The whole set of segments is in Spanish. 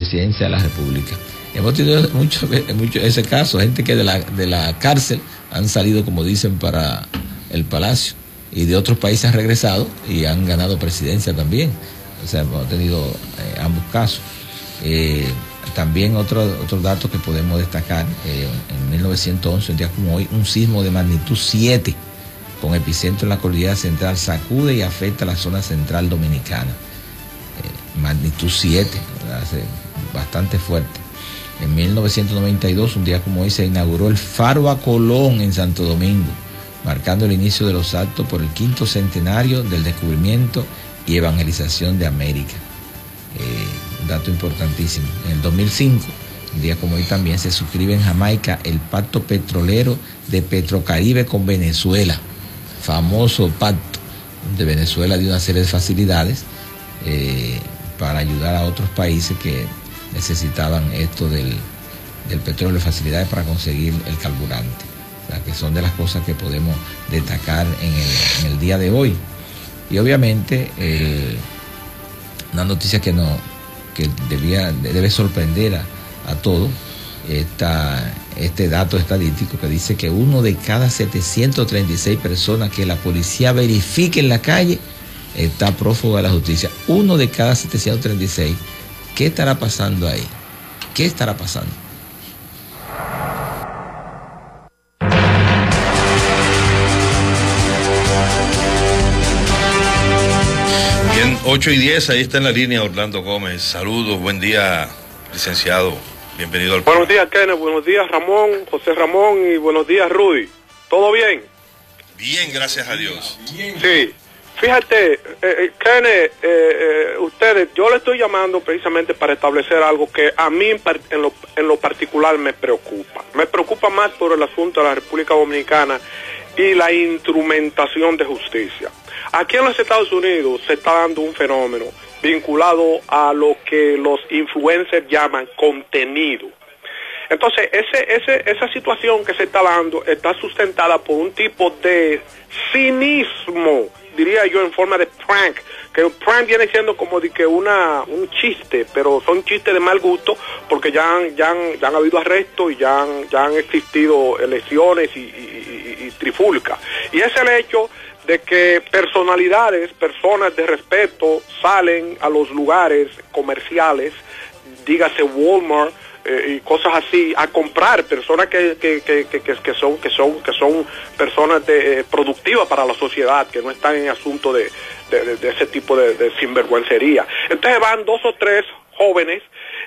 presidencia de la República. Hemos tenido mucho ese caso, gente que de la cárcel han salido, como dicen, para el Palacio, y de otros países han regresado y han ganado presidencia también. O sea, hemos tenido ambos casos. También otro dato que podemos destacar, en 1911, un día como hoy, un sismo de magnitud 7 con epicentro en la cordillera central sacude y afecta a la zona central dominicana. Magnitud 7, bastante fuerte. En 1992, un día como hoy, se inauguró el Faro a Colón en Santo Domingo, marcando el inicio de los actos por el 5º centenario del descubrimiento y evangelización de América. Un dato importantísimo. En el 2005, un día como hoy también, se suscribe en Jamaica el pacto petrolero de Petrocaribe con Venezuela. Famoso pacto de Venezuela, de una serie de facilidades para ayudar a otros países que necesitaban esto del petróleo, facilidades para conseguir el carburante. O sea, que son de las cosas que podemos destacar en el día de hoy. Y obviamente una noticia que debe sorprender a todos, este dato estadístico que dice que 1 de cada 736 personas que la policía verifique en la calle está prófugo de la justicia. 1 de cada 736. ¿Qué estará pasando ahí? ¿Qué estará pasando? Bien, 8:10, ahí está en la línea Orlando Gómez. Saludos, buen día, licenciado. Bienvenido al programa. Buenos días, Kenneth. Buenos días, Ramón, José Ramón, y buenos días, Rudy. ¿Todo bien? Bien, gracias a Dios. Sí. Fíjate, Kenneth, ustedes, yo le estoy llamando precisamente para establecer algo que a mí en lo particular me preocupa. Me preocupa más por el asunto de la República Dominicana y la instrumentación de justicia. Aquí en los Estados Unidos se está dando un fenómeno vinculado a lo que los influencers llaman contenido. Entonces, esa situación que se está dando está sustentada por un tipo de cinismo, diría yo, en forma de prank, que el prank viene siendo como de que un chiste, pero son chistes de mal gusto, porque ya han habido arrestos y ya han existido elecciones y trifulcas. Y es el hecho de que personas de respeto salen a los lugares comerciales, dígase Walmart, y cosas así, a comprar, personas que son personas productivas para la sociedad, que no están en asunto de ese tipo de sinvergüencería. Entonces van 2 o 3 jóvenes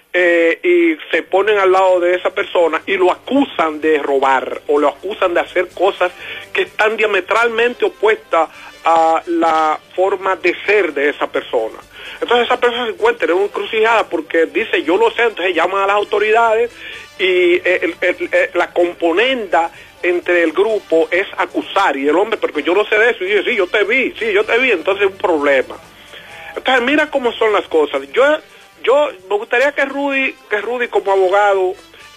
y se ponen al lado de esa persona y lo acusan de robar o lo acusan de hacer cosas que están diametralmente opuestas a la forma de ser de esa persona. Entonces esa persona se encuentra en una encrucijada porque dice yo lo sé, entonces llaman a las autoridades y la componenda entre el grupo es acusar, y el hombre, porque yo no sé de eso, y dice sí, yo te vi, entonces es un problema. Entonces mira cómo son las cosas. Yo me gustaría que Rudy como abogado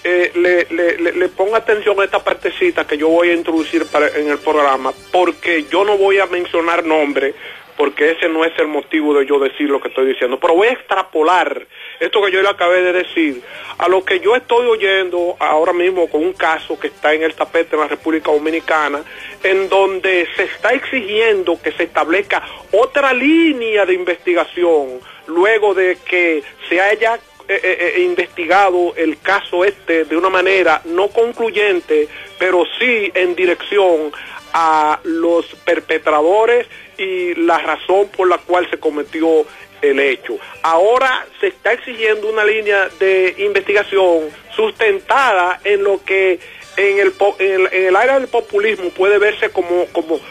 le ponga atención a esta partecita que yo voy a introducir en el programa, porque yo no voy a mencionar nombre, porque ese no es el motivo de yo decir lo que estoy diciendo, pero voy a extrapolar esto que yo le acabé de decir a lo que yo estoy oyendo ahora mismo con un caso que está en el tapete en la República Dominicana, en donde se está exigiendo que se establezca otra línea de investigación luego de que se haya investigado el caso de una manera no concluyente, pero sí en dirección a los perpetradores y la razón por la cual se cometió el hecho. Ahora se está exigiendo una línea de investigación sustentada en lo que en el área del populismo puede verse como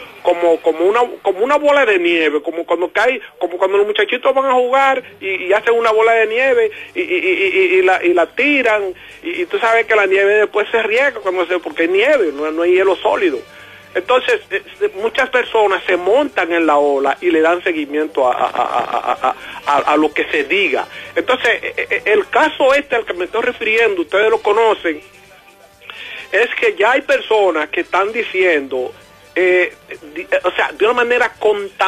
una bola de nieve, como cuando los muchachitos van a jugar y hacen una bola de nieve y la tiran, y tú sabes que la nieve después se riega porque es nieve, no hay hielo sólido. Entonces muchas personas se montan en la ola y le dan seguimiento a lo que se diga. Entonces el caso al que me estoy refiriendo, ustedes lo conocen, es que ya hay personas que están diciendo de una manera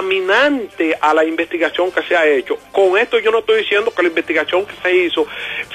contaminante a la investigación que se ha hecho. Con esto yo no estoy diciendo que la investigación que se hizo